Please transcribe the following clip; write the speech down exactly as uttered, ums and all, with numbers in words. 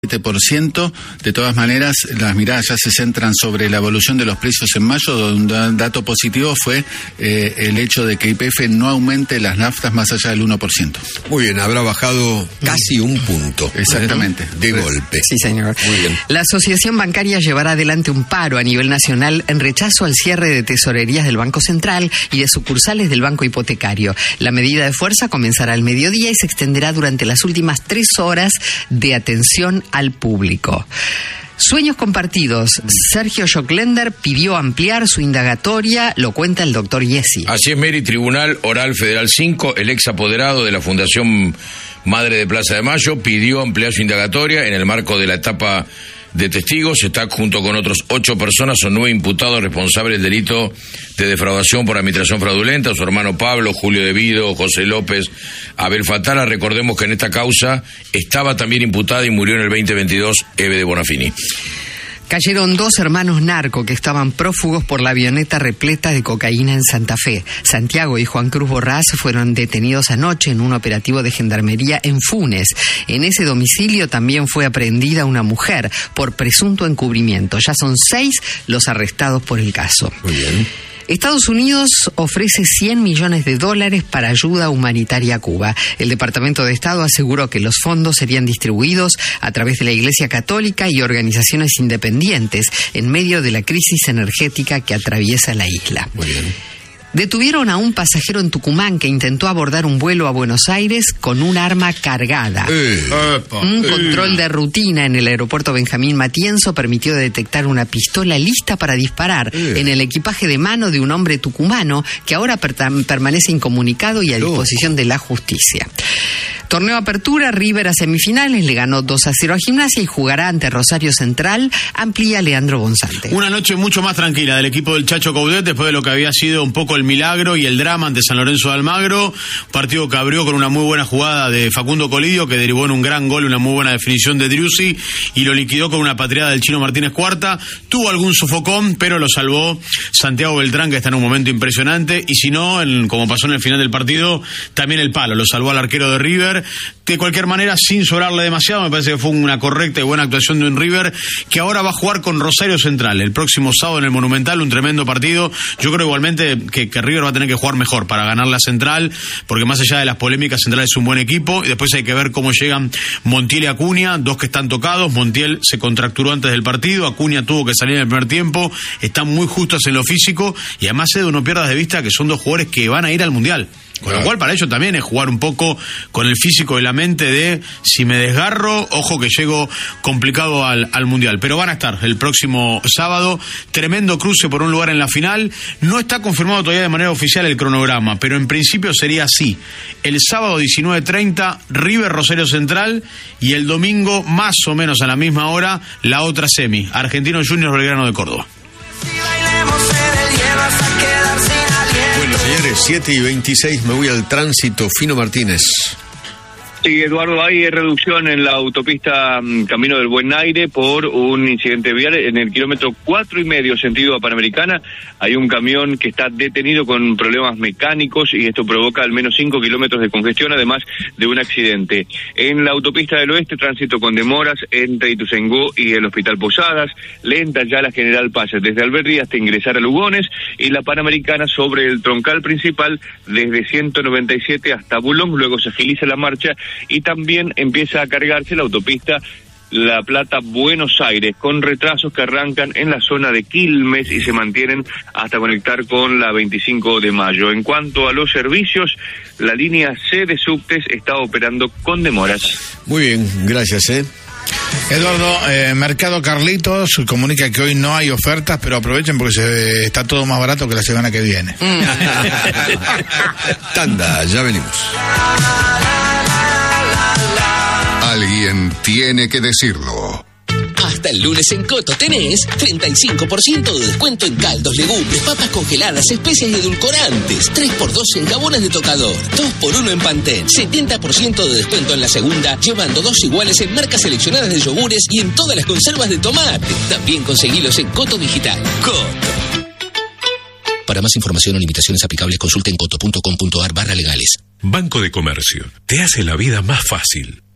siete por ciento. De todas maneras, las miradas ya se centran sobre la evolución de los precios en mayo, donde un dato positivo fue eh, el hecho de que Y P F no aumente las naftas más allá del uno por ciento. Muy bien, habrá bajado casi un punto. Exactamente. De golpe. Sí, señor. Muy bien. La Asociación Bancaria llevará adelante un paro a nivel nacional en rechazo al cierre de tesorerías del Banco Central y de sucursales del Banco Hipotecario. La medida de fuerza comenzará al mediodía y se extenderá durante las últimas tres horas de atención al público. Sueños compartidos. Sergio Joclender pidió ampliar su indagatoria, lo cuenta el doctor Yesi. Así es, Mary. Tribunal Oral Federal cinco, el ex apoderado de la Fundación Madre de Plaza de Mayo, pidió ampliar su indagatoria en el marco de la etapa de testigos. Está junto con otros ocho personas, son nueve imputados responsables del delito de defraudación por administración fraudulenta, su hermano Pablo, Julio De Vido, José López, Abel Fatala. Recordemos que en esta causa estaba también imputada y murió en el veinte veintidós Eve de Bonafini. Cayeron dos hermanos narco que estaban prófugos por la avioneta repleta de cocaína en Santa Fe. Santiago y Juan Cruz Borrás fueron detenidos anoche en un operativo de gendarmería en Funes. En ese domicilio también fue aprehendida una mujer por presunto encubrimiento. Ya son seis los arrestados por el caso. Muy bien. Estados Unidos ofrece cien millones de dólares para ayuda humanitaria a Cuba. El Departamento de Estado aseguró que los fondos serían distribuidos a través de la Iglesia Católica y organizaciones independientes en medio de la crisis energética que atraviesa la isla. Muy bien. Detuvieron a un pasajero en Tucumán que intentó abordar un vuelo a Buenos Aires con un arma cargada. Eh, Un eh. control de rutina en el aeropuerto Benjamín Matienzo permitió detectar una pistola lista para disparar Eh. en el equipaje de mano de un hombre tucumano que ahora per- permanece incomunicado y a disposición de la justicia. Torneo Apertura, River a semifinales, le ganó dos a cero a Gimnasia y jugará ante Rosario Central, amplía Leandro González. Una noche mucho más tranquila del equipo del Chacho Coudet después de lo que había sido un poco el milagro y el drama ante San Lorenzo de Almagro. Partido que abrió con una muy buena jugada de Facundo Colidio, que derivó en un gran gol, una muy buena definición de Driussi, y lo liquidó con una patriada del Chino Martínez Cuarta. Tuvo algún sofocón, pero lo salvó Santiago Beltrán, que está en un momento impresionante, y si no, en, como pasó en el final del partido, también el palo, lo salvó al arquero de River. De cualquier manera, sin sobrarle demasiado, me parece que fue una correcta y buena actuación de un River que ahora va a jugar con Rosario Central el próximo sábado en el Monumental, un tremendo partido. Yo creo igualmente que, que River va a tener que jugar mejor para ganar la Central, porque más allá de las polémicas, Central es un buen equipo, y después hay que ver cómo llegan Montiel y Acuña, dos que están tocados. Montiel se contracturó antes del partido, Acuña tuvo que salir en el primer tiempo, están muy justos en lo físico, y además, Edu, no pierdas de vista que son dos jugadores que van a ir al Mundial. Con lo cual para ellos también es jugar un poco con el físico y la mente de si me desgarro, ojo que llego complicado al, al Mundial. Pero van a estar el próximo sábado. Tremendo cruce por un lugar en la final. No está confirmado todavía de manera oficial el cronograma, pero en principio sería así. El sábado diecinueve treinta, River Rosario Central, y el domingo más o menos a la misma hora la otra semi, Argentinos Juniors Belgrano de Córdoba. Bueno, señores, siete y veintiséis, me voy al tránsito. Fino Martínez. Sí, Eduardo, hay reducción en la autopista um, Camino del Buen Aire por un incidente vial en el kilómetro cuatro y medio sentido a Panamericana. Hay un camión que está detenido con problemas mecánicos y esto provoca al menos cinco kilómetros de congestión, además de un accidente. En la autopista del Oeste, tránsito con demoras entre Ituzaingó y el Hospital Posadas, lenta ya la General Paz desde Alberdi hasta ingresar a Lugones, y la Panamericana sobre el troncal principal desde ciento noventa y siete hasta Bulón. Luego se agiliza la marcha y también empieza a cargarse la autopista La Plata-Buenos Aires, con retrasos que arrancan en la zona de Quilmes y se mantienen hasta conectar con la veinticinco de mayo. En cuanto a los servicios, la línea C de subtes está operando con demoras. Muy bien, gracias, ¿eh? Eduardo, eh, Mercado Carlitos comunica que hoy no hay ofertas, pero aprovechen porque se, está todo más barato que la semana que viene. Tanda, ya venimos. Alguien tiene que decirlo. Hasta el lunes en Coto tenés treinta y cinco por ciento de descuento en caldos, legumbres, papas congeladas, especias y edulcorantes. tres por dos en jabones de tocador. dos por uno en Pantene. setenta por ciento de descuento en la segunda, llevando dos iguales en marcas seleccionadas de yogures y en todas las conservas de tomate. También conseguilos en Coto Digital. Coto. Para más información o limitaciones aplicables, consulta en coto punto com punto ar barra legales. Banco de Comercio. Te hace la vida más fácil.